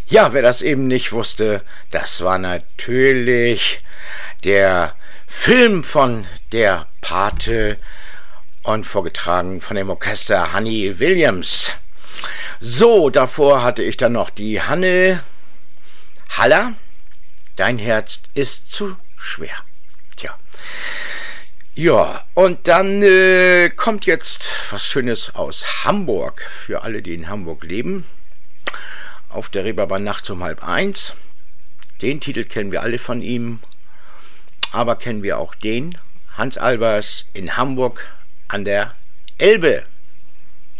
Ja, wer das eben nicht wusste, das war natürlich der Film von der Pate und vorgetragen von dem Orchester Honey Williams. So, davor hatte ich dann noch die Hanne Haller. Dein Herz ist zu schwer. Tja. Ja, und dann kommt jetzt was Schönes aus Hamburg. Für alle, die in Hamburg leben. Auf der Reeperbahn nachts um 12:30. Den Titel kennen wir alle von ihm. Aber kennen wir auch den? Hans Albers in Hamburg an der Elbe.